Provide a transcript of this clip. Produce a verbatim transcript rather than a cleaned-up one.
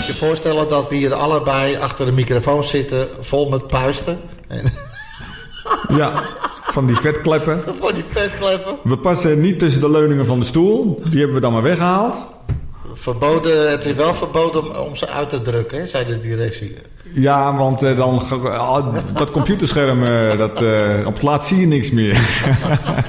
moet je voorstellen dat we hier allebei achter de microfoon zitten, vol met puisten. En Ja, van die vetkleppen. van die vetkleppen. We passen niet tussen de leuningen van de stoel. Die hebben we dan maar weggehaald. Verboden, het is wel verboden om, om ze uit te drukken, hè, zei de directie. Ja, want uh, dan, uh, dat computerscherm, uh, dat, uh, op het laatst zie je niks meer.